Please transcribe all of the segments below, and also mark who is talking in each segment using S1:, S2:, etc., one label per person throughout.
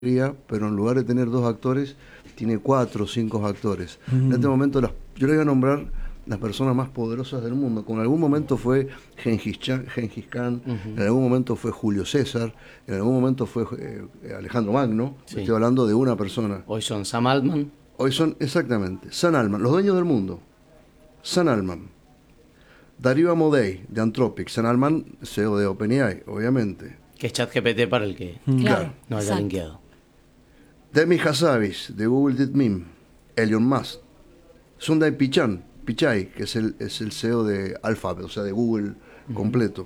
S1: pero en lugar de tener 2 actores, tiene 4 o 5 actores. En este momento yo le voy a nombrar las personas más poderosas del mundo. Como en algún momento fue Gengis Khan, en algún momento fue Julio César, en algún momento fue Alejandro Magno. Sí. Estoy hablando de una persona.
S2: Hoy son Sam Altman.
S1: Hoy son, exactamente, Sam Altman, los dueños del mundo. Sam Altman, Darío Amodei, de Anthropic. Sam Altman, CEO de OpenAI, obviamente.
S2: Que es ChatGPT para el que
S1: claro,
S2: no haya linkeado.
S1: Demi Hassabis, de Google DeepMind. Elon Musk. Sundar Pichai, que es el CEO de Alphabet, o sea, de Google completo.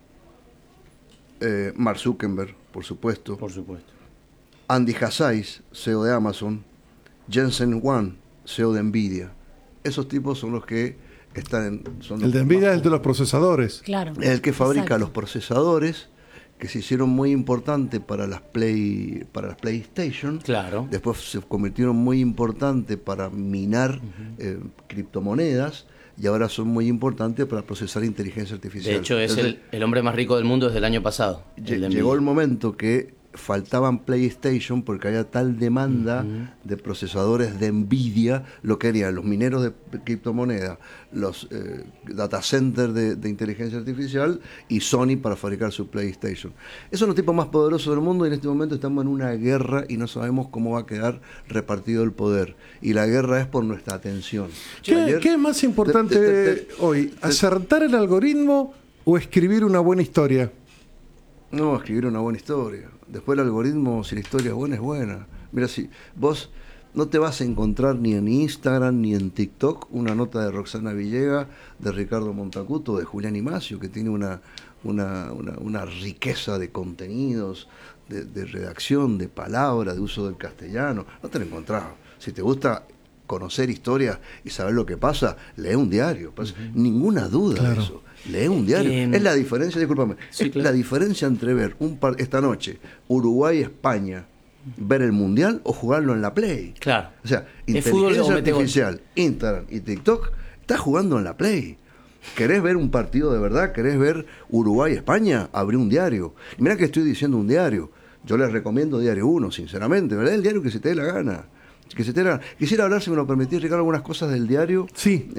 S1: Mark Zuckerberg, por supuesto.
S2: Por supuesto.
S1: Andy Jassy, CEO de Amazon. Jensen Huang, CEO de Nvidia. Esos tipos son los que están en...
S3: El de Nvidia es el de los procesadores.
S4: Claro.
S1: El que fabrica los procesadores que se hicieron muy importantes para las PlayStation.
S2: Claro.
S1: Después se convirtieron muy importantes para minar criptomonedas y ahora son muy importantes para procesar inteligencia artificial.
S2: De hecho, es el hombre más rico del mundo desde el año pasado.
S1: Llegó el momento que faltaban PlayStation porque había tal demanda de procesadores de Nvidia, lo que querían los mineros de criptomonedas, los data centers de inteligencia artificial y Sony para fabricar su PlayStation. Esos son los tipos más poderosos del mundo y en este momento estamos en una guerra y no sabemos cómo va a quedar repartido el poder. Y la guerra es por nuestra atención.
S3: ¿Qué es más importante hoy? ¿Acertar el algoritmo o escribir una buena historia?
S1: No, escribir una buena historia. Después el algoritmo, si la historia es buena, es buena. Mira, si vos no te vas a encontrar ni en Instagram ni en TikTok una nota de Roxana Villega, de Ricardo Montacuto, de Julián Imacio, que tiene una riqueza de contenidos, de redacción, de palabra, de uso del castellano. No te lo encontrás. Si te gusta conocer historias y saber lo que pasa, lee un diario. Ninguna duda de eso. Lee un diario. Es la diferencia, discúlpame, es la diferencia entre ver esta noche Uruguay-España, ver el Mundial o jugarlo en la Play.
S2: Claro.
S1: O sea, inteligencia artificial, Instagram y TikTok, estás jugando en la Play. ¿Querés ver un partido de verdad? ¿Querés ver Uruguay-España? Abrí un diario. Y mirá que estoy diciendo un diario. Yo les recomiendo Diario 1, sinceramente, ¿verdad? El diario que se te dé la gana. Quisiera hablar, si me lo permitís, Ricardo, algunas cosas del diario.
S3: Sí.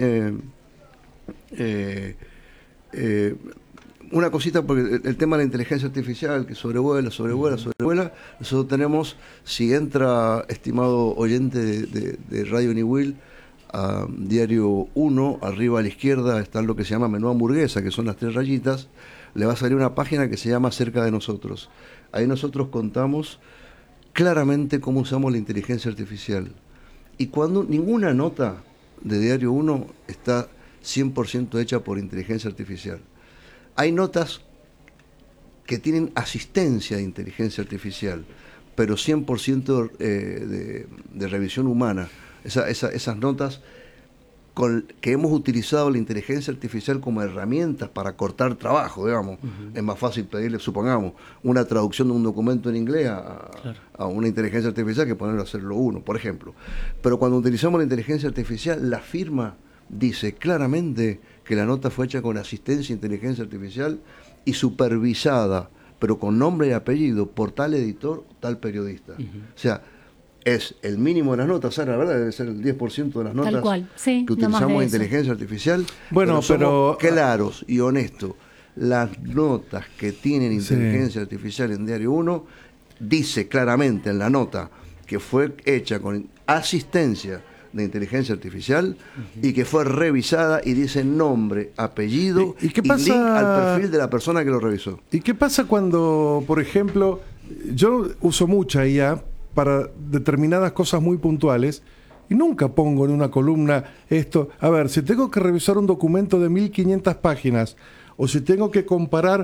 S1: Una cosita, porque el tema de la inteligencia artificial que sobrevuela. Nosotros tenemos, si entra, estimado oyente de Radio New Will, a Diario 1, arriba a la izquierda está lo que se llama menú hamburguesa, que son las 3 rayitas, le va a salir una página que se llama Cerca de Nosotros. Ahí nosotros contamos claramente cómo usamos la inteligencia artificial. Y cuando ninguna nota de Diario 1 está 100% hecha por inteligencia artificial. Hay notas que tienen asistencia de inteligencia artificial, pero 100% de revisión humana. Esas notas que hemos utilizado la inteligencia artificial como herramientas para cortar trabajo, digamos. Es más fácil pedirle, supongamos, una traducción de un documento en inglés a una inteligencia artificial que ponerlo a hacerlo uno, por ejemplo. Pero cuando utilizamos la inteligencia artificial, la firma dice claramente que la nota fue hecha con asistencia de inteligencia artificial y supervisada, pero con nombre y apellido, por tal editor, tal periodista. O sea, es el mínimo de las notas, Sara, la verdad debe ser el 10% de las notas
S4: tal cual. Sí,
S1: que utilizamos de inteligencia artificial.
S3: Bueno,
S1: pero claros y honestos. Las notas que tienen inteligencia artificial en Diario 1 dice claramente en la nota que fue hecha con asistencia de inteligencia artificial y que fue revisada y dice nombre, apellido
S3: y
S1: link al perfil de la persona que lo revisó.
S3: ¿Y qué pasa cuando, por ejemplo, yo uso mucha IA para determinadas cosas muy puntuales y nunca pongo en una columna esto? A ver, si tengo que revisar un documento de 1500 páginas o si tengo que comparar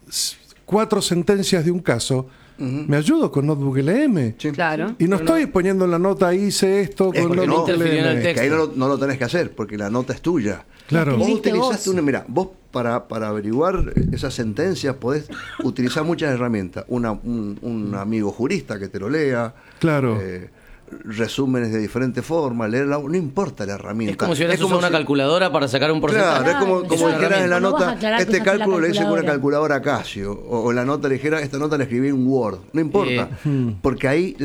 S3: 4 sentencias de un caso, me ayudo con Notebook LM.
S1: Sí.
S4: Claro.
S3: Y no estoy poniendo en la nota, hice esto con Notebook LM.
S1: Que ahí no lo tenés que hacer, porque la nota es tuya.
S3: Claro.
S1: Vos utilizaste vos para averiguar esas sentencias podés utilizar muchas herramientas. Un amigo jurista que te lo lea.
S3: Claro.
S1: resúmenes de diferentes formas, leerla, no importa la herramienta.
S2: Es como si hubieras usado una calculadora para sacar un porcentaje.
S1: Claro, es como dijeras en la
S4: No vas a
S1: nota,
S4: aclarar que
S1: este
S4: usaste la
S1: cálculo le hice con una
S4: calculadora.
S1: calculadora Casio, o en la nota le dijera, esta nota la escribí en Word, no importa, porque ahí